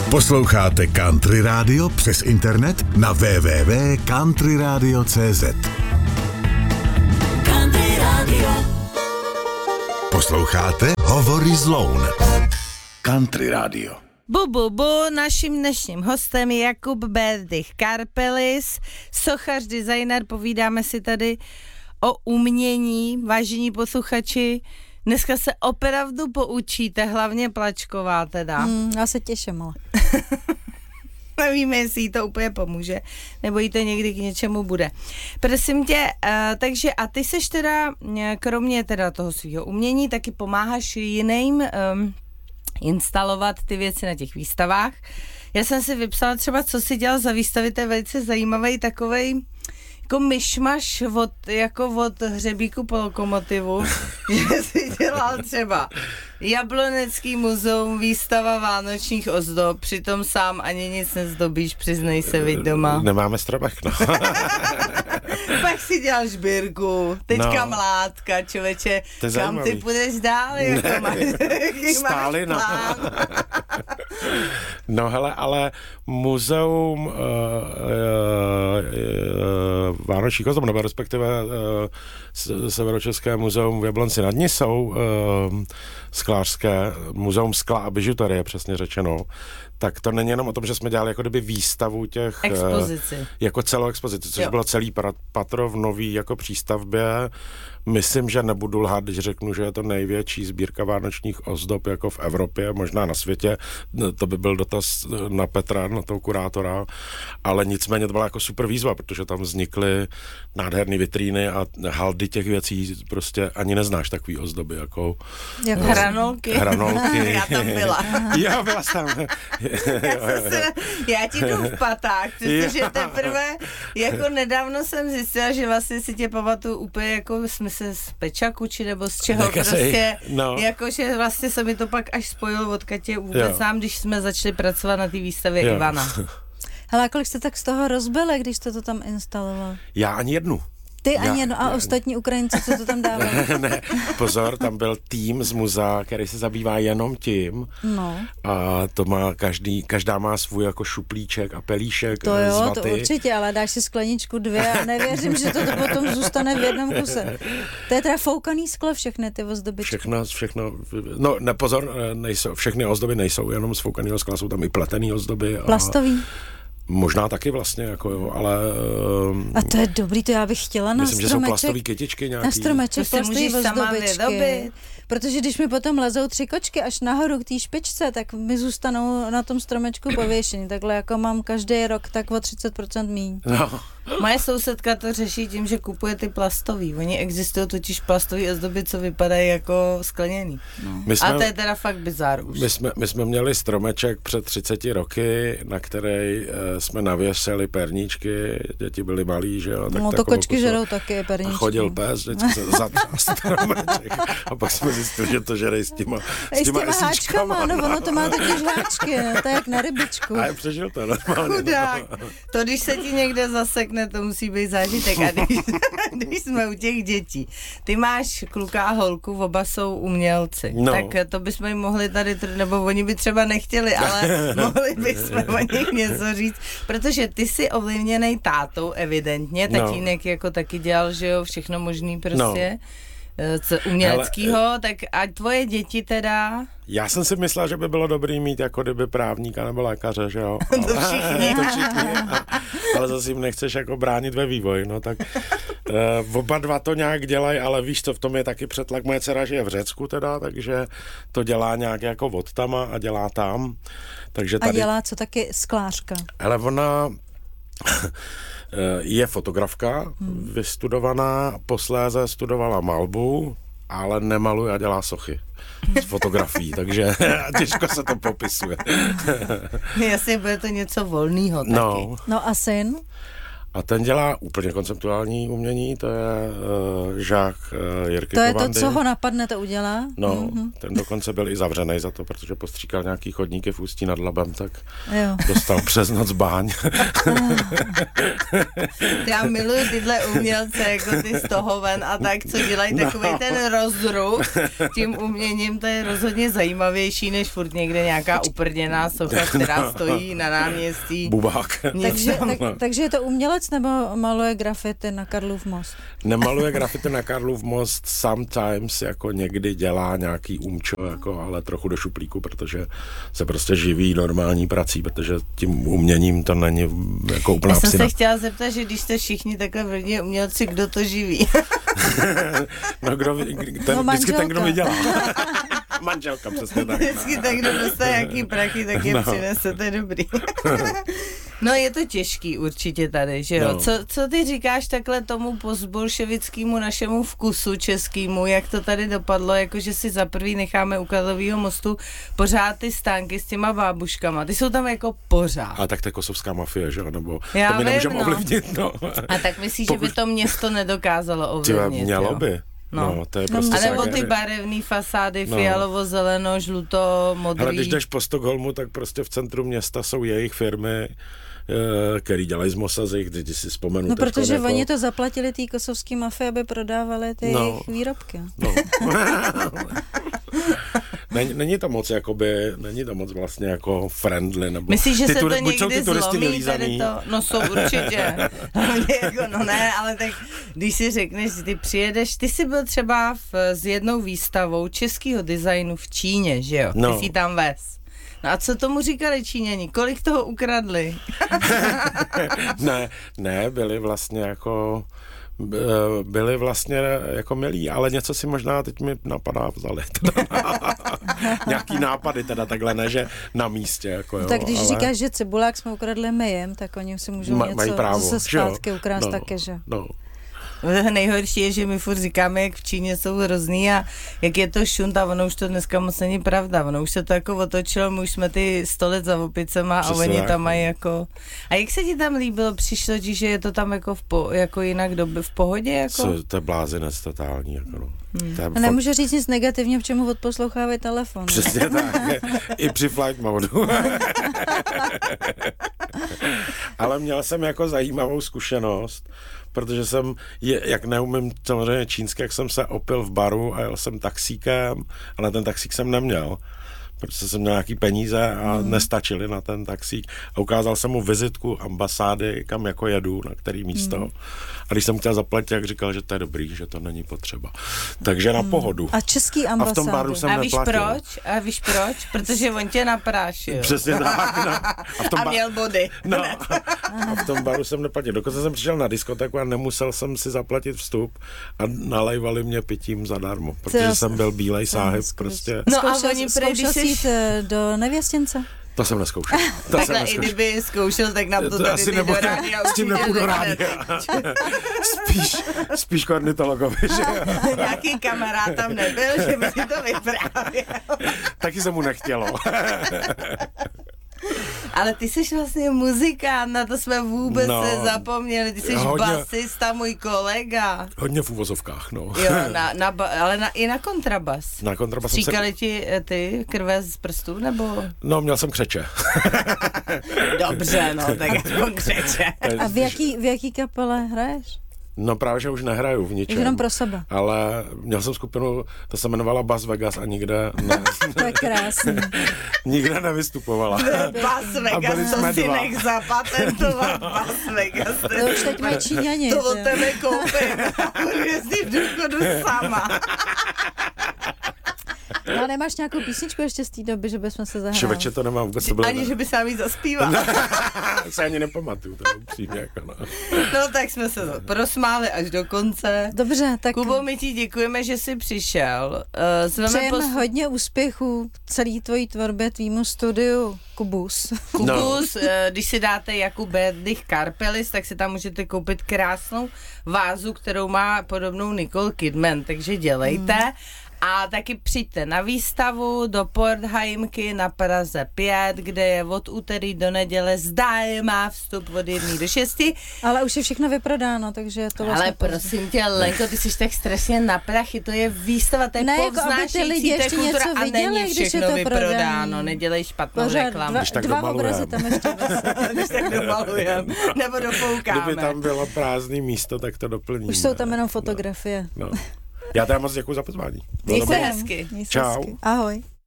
Posloucháte Country Radio přes internet na www.countryradio.cz. Country Radio. Posloucháte Hovory z Loun. Country Radio. Naším dnešním hostem je Jakub Berdych Karpelis, sochař, designer, povídáme si tady o umění. Vážení posluchači, dneska se opravdu poučíte, hlavně Plačková teda. Já se těším, ale. Nevíme, jestli jí to úplně pomůže, nebo jí to někdy k něčemu bude. Prosím tě, takže a ty seš teda, kromě teda toho svého umění, taky pomáháš jiným instalovat ty věci na těch výstavách. Já jsem si vypsala třeba, co si dělal za výstavy, to je velice zajímavý takovej jako myšmaš od hřebíku po lokomotivu, že si dělal třeba Jablonecký muzeum, výstava vánočních ozdob, přitom sám ani nic nezdobíš, přiznej se, viď doma. Nemáme stromek, no. Pak si dělal Žbírku, teďka mládka, člověče, kam ty půjdeš dál? Jako Stáli, no. No hele, ale muzeum vánočních ozdob, nebo respektive Severočeské muzeum v Jablonci nad Nisou, sklářské, muzeum skla a bižuterie, přesně řečeno, tak to není jenom o tom, že jsme dělali jako kdyby výstavu těch... Expozici. Jako celou expozici, což bylo celý patro v nový jako přístavbě. Myslím, že nebudu lhát, když řeknu, že je to největší sbírka vánočních ozdob jako v Evropě, možná na světě. To by byl dotaz na Petra, na toho kurátora, ale nicméně to byla jako super výzva, protože tam vznikly nádherné vitríny a haldy těch věcí, prostě ani neznáš takový ozdoby, jako hranolky. Já tam byla. Jo, byla tam. Já ti jdu v patách, protože teprve jako nedávno jsem zjistila, že vlastně si tě pamatuju úplně jako smysl z pečaku, či nebo z čeho prostě, jakože vlastně se mi to pak až spojilo, odkud tě vůbec znám, když jsme začali pracovat na té výstavě Ivana. Hele, kolik jste tak z toho rozbili, když jste to tam instaloval? Já ani jednu. Ty ani jedno a ostatní Ukrajinci, co to tam dávali? Ne, pozor, tam byl tým z muzea, který se zabývá jenom tím. No. A to má každá má svůj jako šuplíček a pelíšek. To jo, to určitě, ale dáš si skleničku 2 a nevěřím, že to potom zůstane v jednom kuse. To je teda foukaný sklo, všechny ty ozdobičky. Všechno, no ne, pozor, všechny ozdoby nejsou jenom z foukaného skla, jsou tam i pletený ozdoby. Plastový? Možná taky vlastně, jako jo, ale... A to je dobrý, to já bych chtěla na myslím, stromeček. Myslím, že jsou plastový kytičky nějaký. Na stromeček plastový ozdobičky. Protože když mi potom lezou 3 kočky až nahoru k té špičce, tak mi zůstanou na tom stromečku pověšení. Takhle jako mám každý rok tak o 30% míň. No. Moje sousedka to řeší tím, že kupuje ty plastový. Oni existují totiž plastový ozdoby, co vypadají jako skleněný. No. A to je teda fakt bizár už. My jsme měli stromeček před 30 roky, na který jsme navěsili perníčky, děti byly malí, že jo. Tak no to kočky žerou taky perníčky. A chodil pes, vždycky se zatřásl stromeček. A pak jsme zjistili, že to žerej s těma háčkama. No ono to má taky háčky, no, to je jak na rybičku. A je přežil to normálně. Chudák. To když se ti někde zasekne, to musí být zážitek. A když jsme u těch dětí, ty máš kluka a holku, oba jsou umělci. No. Tak to bychom jim mohli tady, nebo oni by třeba nechtěli, ale mohli bychom o nich něco říct, protože ty jsi ovlivněnej tátou, evidentně, tatínek jako taky dělal, že jo, všechno možný prostě. Uměleckýho, tak a tvoje děti teda? Já jsem si myslel, že by bylo dobrý mít jako kdyby právníka nebo lékaře, že jo? To všichni. Ale zase jim nechceš jako bránit ve vývoji, no tak oba dva to nějak dělají, ale víš co, v tom je taky přetlak. Moje dcera žije v Řecku teda, takže to dělá nějak jako od tama a dělá tam. Takže tady... A dělá co taky sklářka? Hele, ona... je fotografka, vystudovaná, posléze studovala malbu, ale nemaluje a dělá sochy z fotografií, takže těžko se to popisuje. Jasně, bude to něco volného taky. No a syn? A ten dělá úplně konceptuální umění, to je Jacques Jirky To je Kovandy. to, co ho napadne, to udělá? No, ten dokonce byl i zavřený za to, protože postříkal nějaký chodníky v Ústí nad Labem, tak Jo. dostal přes noc báň. Já miluji tyhle umělce, jako ty z toho ven a tak, co dělají takovej ten rozruch tím uměním, to je rozhodně zajímavější, než furt někde nějaká uprděná socha, která stojí na náměstí. Bubák. Takže je to umělec nebo maluje grafity na Karlův most? Nemaluje grafity na Karlův most, sometimes jako někdy dělá nějaký umčo, jako, ale trochu do šuplíku, protože se prostě živí normální prací, protože tím uměním to není jako úplná Já jsem psina. se chtěla zeptat, že když jste všichni takhle v rodině umělci, kdo to živí? No, vždycky ten, kdo vydělá. Manželka, přesně tak. Vždycky tak, kdo dostane nějaký prachy, tak je přinese, to je dobrý. No je to těžký určitě tady, že jo? No. Co ty říkáš takhle tomu postbolševickému našemu vkusu českému, jak to tady dopadlo, jakože si za prvý necháme u Karlovýho mostu pořád ty stánky s těma bábuškama, ty jsou tam jako pořád. Ale tak to je kosovská mafie, že jo? Nebo Já to my nemůžeme vím, no. ovlivnit, no. A tak myslíš, že by to město nedokázalo ovlivnit, Mělo jo? by. No. No, to je prostě A nebo ty tragédie. barevné fasády, No. fialovo, zeleno, žluto, modrý. Ale když jdeš po Stockholmu, tak prostě v centru města jsou jejich firmy, který dělají z mosa, z jejich, když si vzpomenu. No, teďko protože jako, oni to zaplatili té kosovské mafii, aby prodávali ty jejich výrobky. No. Není to moc jakoby, není to moc vlastně jako friendly, nebo... Myslíš, že se to buď jsou ty někdy turisti zlomí vylízaný, tady to? No jsou určitě. Jako, no ne, ale tak když si řekneš, ty přijedeš, ty jsi byl třeba s jednou výstavou českého designu v Číně, že jo? No. Ty jsi tam vez. No a co tomu říkali Číňani? Kolik toho ukradli? ne, byli vlastně jako milí, ale něco si možná teď mi napadá vzali. Nějaký nápady teda takhle, ne, že na místě. Jako, jo, Tak když ale... říkáš, že cibulák jsme ukradli my jim, tak oni si můžou mají něco právo, zase že jo? zpátky ukrást taky, že? No. Nejhorší je, že my furt říkáme, jak v Číně jsou hrozný a jak je to šunt a ono už to dneska moc není pravda. Ono už se to jako otočilo, my už jsme ty 100 let za opicema a oni tam mají jako... A jak se ti tam líbilo? Přišlo ti, že je to tam jako, jako jinak v pohodě? Jako? To je blázinec totální. Jako no. A nemůže říct nic negativního, v čemu odposlouchávají telefon. Přesně tak. I při flight modu. Ale měl jsem jako zajímavou zkušenost, protože jsem, jak neumím samozřejmě čínsky, jak jsem se opil v baru a jel jsem taxíkem, ale ten taxík jsem neměl, protože jsem měl nějaký peníze a nestačili na ten taxík. A ukázal jsem mu vizitku ambasády, kam jako jedu, na který místo. A když jsem chtěl zaplatit, jak říkal, že to je dobrý, že to není potřeba. Takže na pohodu. A český A ambasády. v tom baru jsem A víš neplatil. proč? A víš proč? Protože on tě naprášil. Přesně tak. No. A měl body. No, a v tom baru jsem neplatil. Dokonce jsem přišel na diskotéku a nemusel jsem si zaplatit vstup a nalejvali mě pitím zadarmo, protože jsem byl bílej sáhyb prostě. No a oni zkoušel jsi jít do nevěstěnce? To jsem neskoušel. Takhle i kdyby zkoušel, tak nám to tady asi jde do rádia. s tím nepůjdu rádia. Spíš k ornitologovi, že jo? Nějaký kamarád tam nebyl, že by si to vyprávěl. Taky se mu nechtělo. Ale ty jsi vlastně muzikant, na to jsme vůbec nezapomněli. Ty jsi basista, můj kolega. Hodně v uvozovkách, no. Jo, ale i na kontrabas. Na kontrabas Stříkali ti ty krve z prstů, nebo? No, měl jsem křeče. Dobře, no, tak aspoň křeče. A v jaký kapele hraješ? No právě, že už nehraju v ničem. Jenom pro sebe. Ale měl jsem skupinu, to se jmenovala Bas Vegas a nikde To je krásný. nikde nevystupovala. Bas Vegas, to si nech zapatentovat, Bas Vegas. To už teď mají Číňani. To od tebe koupím, protože jsi v důchodu sama. No, nemáš nějakou písničku ještě z té doby, že bychom se zahráli? Ševeče to nemám vůbec. Ani, že by sám jí zaspíval. Se ani nepamatuju, to je upřímně jako no. No tak jsme se prosmáli až do konce. Dobře, tak... Kubo, my ti děkujeme, že jsi přišel. Přejeme hodně úspěchů celý tvojí tvorbě, tvýmu studiu Kubus. Kubus, když si dáte Jakub Berdych Karpelis, tak si tam můžete koupit krásnou vázu, kterou má podobnou Nicole Kidman, takže dělejte. A taky přijďte na výstavu do Portheimky na Praze 5, kde je od úterý do neděle zdarma vstup od 1 do 6. Ale už je všechno vyprodáno, takže to vlastně... Ale prosím tě, Lenko, ty jsi tak strašně na prachy, to je výstava, to je Ne, jako aby ty lidi povznášející, to je ještě kultura něco a viděli, není když je všechno to vyprodáno, prodaný. nedělej špatnou Pořád reklamu. Když tak dva domalujeme. obrazy tam ještě Když tak domalujeme, nebo dopoukáme. Kdyby tam bylo prázdné místo, tak to doplníme. Už jsou tam jenom fotografie. No. Já teda moc děkuji za pozvání. Bylo Děkuji dobré. hezky. Měj se Čau. hezky. Ahoj.